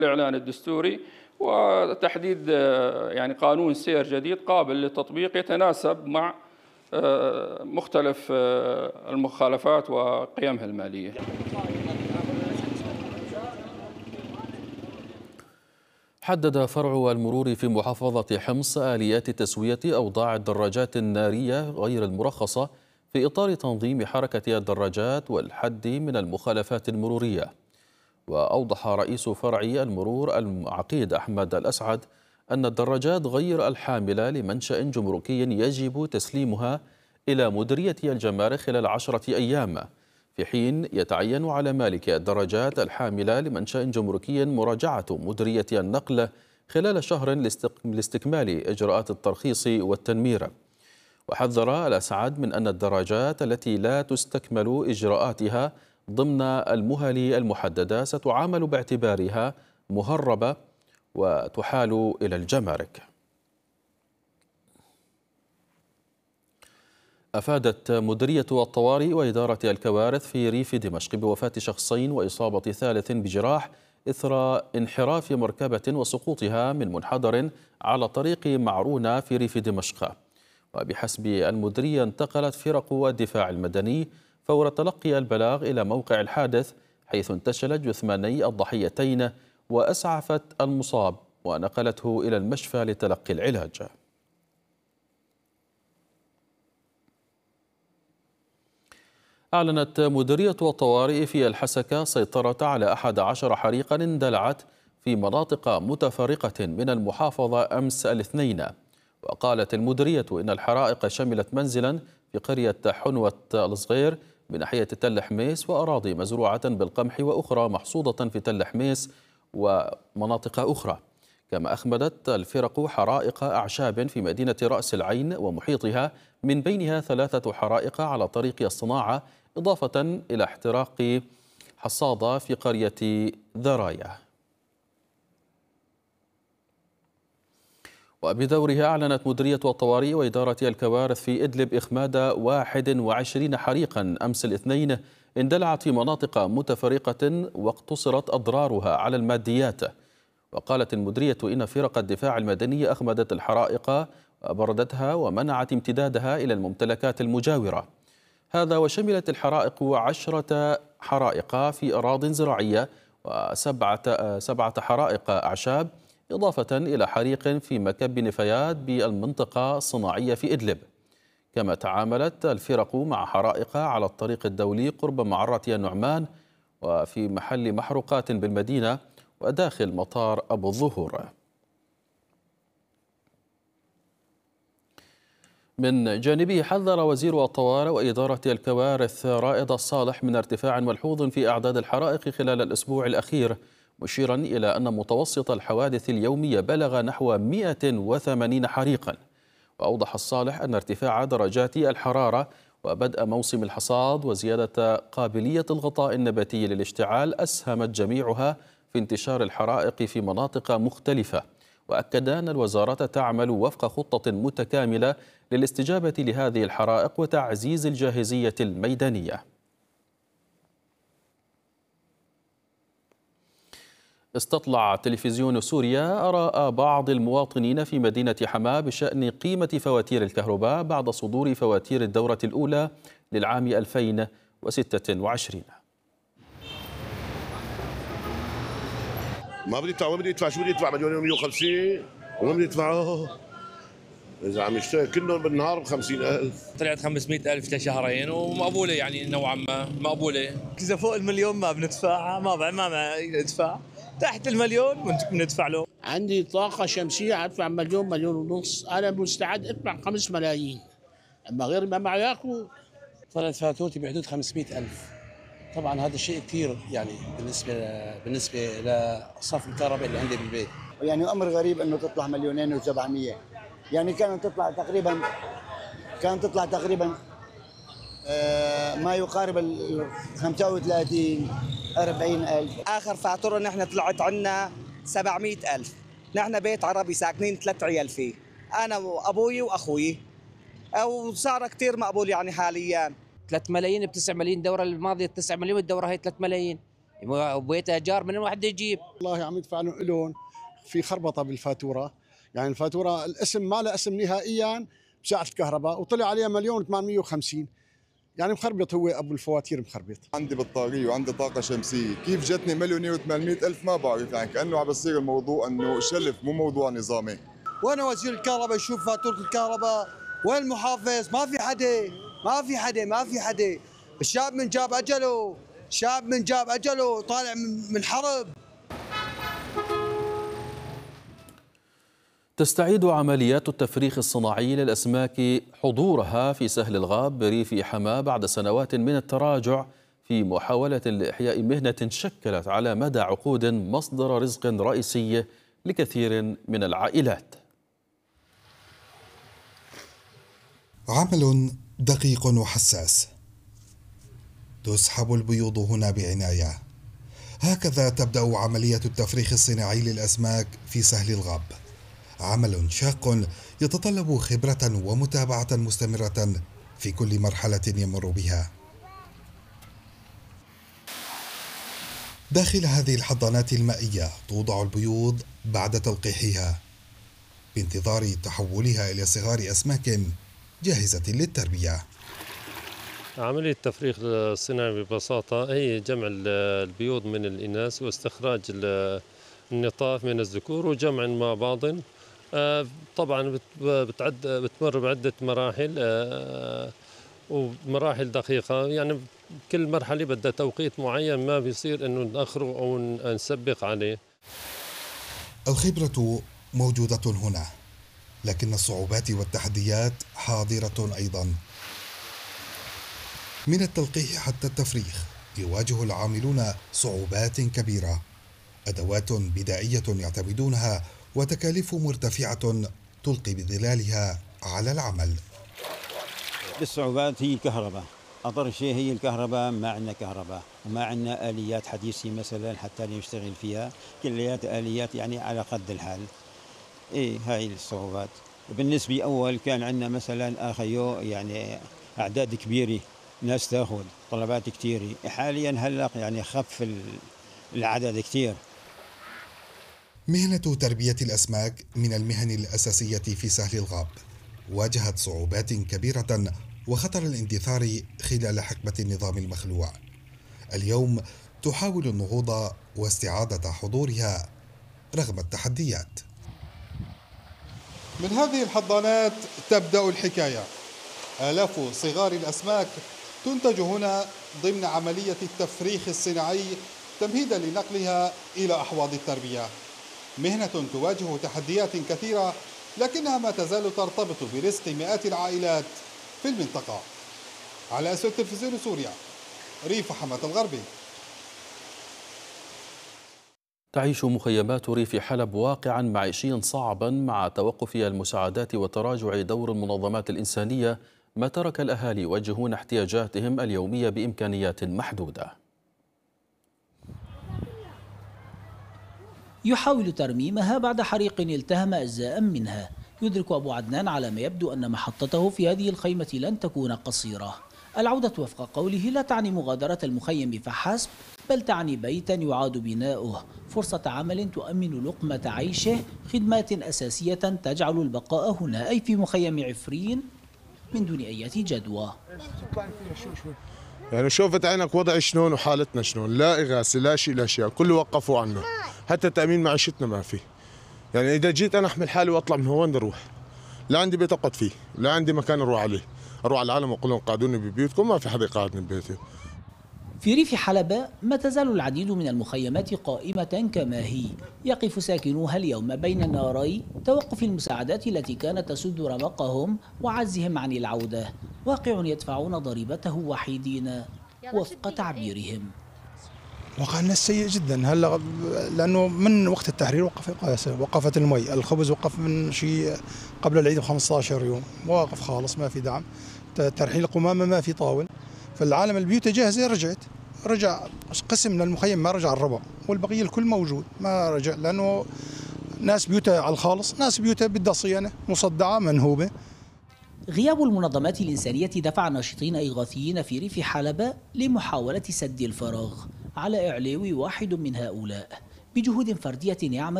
الإعلان الدستوري وتحديد يعني قانون سير جديد قابل للتطبيق يتناسب مع مختلف المخالفات وقيمها المالية. حدد فرع المرور في محافظة حمص آليات تسوية أوضاع الدراجات النارية غير المرخصة في إطار تنظيم حركة الدراجات والحد من المخالفات المرورية. وأوضح رئيس فرع المرور العقيد أحمد الأسعد أن الدراجات غير الحاملة لمنشأ جمركي يجب تسليمها إلى مديرية الجمارك خلال 10 أيام، في حين يتعين على مالك الدراجات الحاملة لمنشأ جمركي مراجعة مديرية النقل خلال شهر لاستكمال إجراءات الترخيص والتنمير. وحذر الأسعد من أن الدراجات التي لا تستكمل إجراءاتها ضمن المهل المحددة ستعامل باعتبارها مهربة وتحال إلى الجمارك. أفادت مديرية الطوارئ وإدارة الكوارث في ريف دمشق بوفاة شخصين وإصابة ثالث بجراح إثر انحراف مركبة وسقوطها من منحدر على طريق معرونة في ريف دمشق. وبحسب المديرية انتقلت فرق الدفاع المدني فور تلقي البلاغ إلى موقع الحادث، حيث انتشلت جثماني الضحيتين وأسعفت المصاب ونقلته إلى المشفى لتلقي العلاج. أعلنت مديرية الطوارئ في الحسكة سيطرة على 11 حريقا اندلعت في مناطق متفرقة من المحافظة أمس الاثنين. وقالت المديرية إن الحرائق شملت منزلا في قرية حنوة الصغير بناحية تل حميس وأراضي مزروعة بالقمح وأخرى محصودة في تل حميس ومناطق أخرى. كما أخمدت الفرق حرائق أعشاب في مدينة رأس العين ومحيطها، من بينها 3 حرائق على طريق الصناعة، إضافة إلى احتراق حصادة في قرية ذرايا. وبدورها أعلنت مديرية الطوارئ وإدارة الكوارث في إدلب إخماد 21 حريقا أمس الاثنين اندلعت في مناطق متفرقة واقتصرت أضرارها على الماديات. وقالت المديرية إن فرق الدفاع المدني أخمدت الحرائق وبردتها ومنعت امتدادها إلى الممتلكات المجاورة. هذا وشملت الحرائق 10 حرائق في أراضٍ زراعية و7 حرائق أعشاب، إضافة إلى حريق في مكب نفايات بالمنطقة الصناعية في إدلب. كما تعاملت الفرق مع حرائق على الطريق الدولي قرب معرة النعمان وفي محل محروقات بالمدينة وداخل مطار أبو الظهور. من جانبه حذر وزير الطوارئ وإدارة الكوارث رائد الصالح من ارتفاع ملحوظ في أعداد الحرائق خلال الأسبوع الأخير، مشيرا إلى أن متوسط الحوادث اليومية بلغ نحو 180 حريقا. وأوضح الصالح أن ارتفاع درجات الحرارة وبدء موسم الحصاد وزيادة قابلية الغطاء النباتي للاشتعال أسهمت جميعها في انتشار الحرائق في مناطق مختلفة. وأكد أن الوزارة تعمل وفق خطة متكاملة للاستجابة لهذه الحرائق وتعزيز الجاهزية الميدانية. استطلع تلفزيون سوريا آراء بعض المواطنين في مدينة حماة بشأن قيمة فواتير الكهرباء بعد صدور فواتير الدورة الأولى للعام 2026. ما بدي يدفع شو بدي يدفع؟ مليون و150 وما بدي يدفعه. إذا عم يشتغل كلهم بالنهار ب 50,000. طلعت 500,000 لشهرين ومقبولة، يعني نوعا ما مقبولة. إذا فوق المليون ما بندفع، ما ندفع. تحت المليون بندفع له. عندي طاقة شمسية أدفع مليون، مليون ونص، أنا مستعد أدفع 5 ملايين، أما غير ما معي ياكل. طلعت فاتورتي بحدود 500,000. طبعا هذا شيء كثير يعني بالنسبة لصرف الكهرباء اللي عندي بالبيت. يعني أمر غريب إنه تطلع 2,700,000، يعني كانت تطلع تقريبا ما يقارب ال 35 40,000. آخر فاتورة نحن طلعت عنا 700,000. نحن بيت عربي ساكنين 3 عيال فيه، أنا وأبوي وأخوي، وصار كتير مقبول يعني حاليا. 3 ملايين ب9 ملايين، الدورة الماضية 9 مليون، الدورة هي 3 ملايين، وبيت ايجار من وحده يجيب. والله عم يدفع لهم في خربطه بالفاتوره، يعني الفاتوره الاسم ما له اسم نهائيا بساعه الكهرباء وطلع عليها 1,850,000، يعني مخربط، هو ابو الفواتير مخربط. عندي بطاريه وعندي طاقه شمسيه، كيف جتني 1,800,000 ما بعرف، يعني كانه عم بصير الموضوع انه شلف مو موضوع نظامي. وانا وزير الكهرباء يشوف فاتوره الكهرباء، وين المحافظ؟ ما في حدا. الشاب من جاب اجله، طالع من حرب. تستعيد عمليات التفريخ الصناعي للأسماك حضورها في سهل الغاب بريف حماة بعد سنوات من التراجع في محاولة لإحياء مهنة شكلت على مدى عقود مصدر رزق رئيسي لكثير من العائلات. عمل دقيق وحساس، تسحب البيوض هنا بعناية. هكذا تبدأ عملية التفريخ الصناعي للأسماك في سهل الغاب، عمل شاق يتطلب خبرة ومتابعة مستمرة في كل مرحلة يمر بها. داخل هذه الحضانات المائية توضع البيوض بعد تلقيحها بانتظار تحولها إلى صغار أسماك جاهزة للتربية. عملية التفريخ الصناعي ببساطة هي جمع البيوض من الإناث واستخراج النطاف من الذكور وجمع مع بعض. طبعا بتمر بعدة مراحل ومراحل دقيقة، يعني كل مرحلة بدها توقيت معين، ما بيصير انه نأخره او نسبق عليه. الخبرة موجودة هنا، لكن الصعوبات والتحديات حاضرة أيضا. من التلقيح حتى التفريخ يواجه العاملون صعوبات كبيرة، أدوات بدائية يعتمدونها وتكاليف مرتفعة تلقي بظلالها على العمل. الصعوبات هي الكهرباء، أضر شيء هي الكهرباء، ما عندنا كهرباء وما عندنا آليات حديثة مثلا حتى نشتغل فيها، كليات آليات يعني على قد الحال. هاي الصعوبات. بالنسبة أول كان عندنا مثلا آخيو يعني أعداد كبيرة، ناس تأخذ طلبات كثيرة. حاليا هلأ يعني خف العدد كثير. مهنة تربية الأسماك من المهن الأساسية في سهل الغاب، واجهت صعوبات كبيرة وخطر الاندثار خلال حقبة النظام المخلوع. اليوم تحاول النهوض واستعادة حضورها رغم التحديات. من هذه الحضانات تبدأ الحكاية. آلاف صغار الأسماك تنتج هنا ضمن عملية التفريخ الصناعي تمهيدا لنقلها إلى أحواض التربية. مهنة تواجه تحديات كثيرة، لكنها ما تزال ترتبط برزق مئات العائلات في المنطقة. على أسود تلفزيون سوريا، ريف حماة الغربي. تعيش مخيمات ريف حلب واقعا معيشيا صعبا مع توقف المساعدات وتراجع دور المنظمات الإنسانية، ما ترك الأهالي يواجهون احتياجاتهم اليومية بإمكانيات محدودة. يحاول ترميمها بعد حريق التهم أجزاء منها. يدرك أبو عدنان على ما يبدو أن محطته في هذه الخيمة لن تكون قصيرة. العودة وفق قوله لا تعني مغادرة المخيم فحسب، بل تعني بيتا يعاد بناؤه، فرصة عمل تؤمن لقمة عيشه، خدمات أساسية تجعل البقاء هنا أي في مخيم عفرين من دون أي جدوى. يعني شوفت عينك وضع شلون وحالتنا شلون، لا إغاثة لا شيء لا شيء، كله وقفوا عنه، حتى تأمين معيشتنا ما في. يعني إذا جيت أنا أحمل حالي وأطلع من هون أروح، لا عندي بيت أقعد فيه، لا عندي مكان أروح عليه، أروح على العالم وأقول لهم قعدوني ببيوتكم، ما في حدا يقعدني ببيتي. في ريف حلب ما تزال العديد من المخيمات قائمة كما هي، يقف ساكنوها اليوم بين ناري توقف المساعدات التي كانت تسد رمقهم وعجزهم عن العودة، واقع يدفعون ضريبته وحيدين وفق تعبيرهم. واقعنا سيء جدا هلا، لانه من وقت التحرير وقفت المي، الخبز وقف من شيء قبل العيد ب 15 يوم، واقف خالص، ما في دعم، ترحيل القمامه ما في طاول، فالعالم البيوت جاهزه رجع قسم من المخيم ما رجع الربع، والبقيه الكل موجود ما رجع، لانه ناس بيوتها على الخالص، ناس بيوتها بدها صيانه مصدعه منهوبه. غياب المنظمات الإنسانية دفع ناشطين إغاثيين في ريف حلب لمحاولة سد الفراغ. على إعلاو واحد من هؤلاء. بجهود فردية يعمل